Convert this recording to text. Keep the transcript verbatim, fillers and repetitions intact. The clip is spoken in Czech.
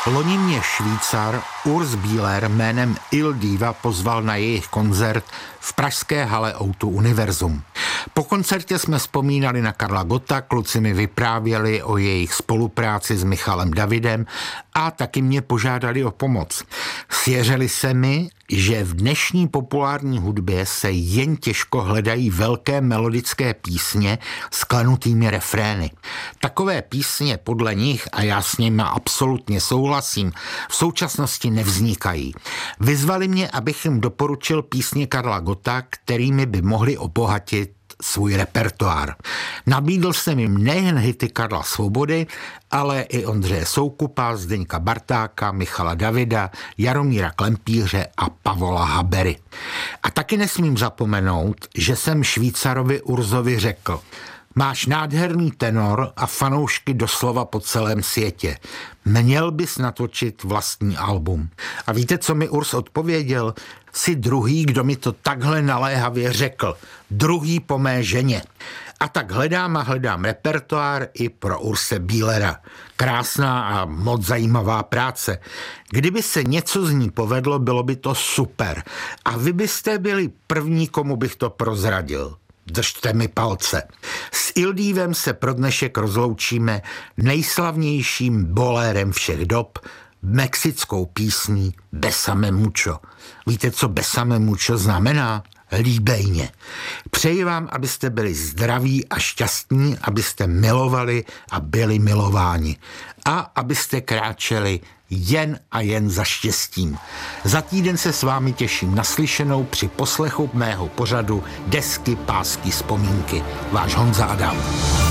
Loni mě Švýcar Urs Bieler jménem Il Diva pozval na jejich koncert v pražské hale O dva Univerzum. Po koncertě jsme vzpomínali na Karla Gotta, kluci mi vyprávěli o jejich spolupráci s Michalem Davidem a taky mě požádali o pomoc. Svěřili se mi, že v dnešní populární hudbě se jen těžko hledají velké melodické písně s klenutými refrény. Takové písně podle nich, a já s nimi absolutně souhlasím, v současnosti nevznikají. Vyzvali mě, abych jim doporučil písně Karla Gotta, kterými by mohli obohatit svůj repertoár. Nabídl jsem jim nejen hity Karla Svobody, ale i Ondřeje Soukupa, Zdeňka Bartáka, Michala Davida, Jaromíra Klempíře a Pavola Habery. A taky nesmím zapomenout, že jsem Švýcarovi Urzovi řekl: máš nádherný tenor a fanoušky doslova po celém světě. Měl bys natočit vlastní album. A víte, co mi Urs odpověděl? Jsi druhý, kdo mi to takhle naléhavě řekl. Druhý po mé ženě. A tak hledám a hledám repertoár i pro Urse Bielera. Krásná a moc zajímavá práce. Kdyby se něco z ní povedlo, bylo by to super. A vy byste byli první, komu bych to prozradil. Držte mi palce. S Il Divem se pro dnešek rozloučíme nejslavnějším bolérem všech dob, mexickou písní Besame mucho. Víte, co Besame mucho znamená? Líbejně. Přeji vám, abyste byli zdraví a šťastní, abyste milovali a byli milováni. A abyste kráčeli jen a jen za štěstím. Za týden se s vámi těším naslyšenou při poslechu mého pořadu Desky, pásky, vzpomínky. Váš Honza Adam.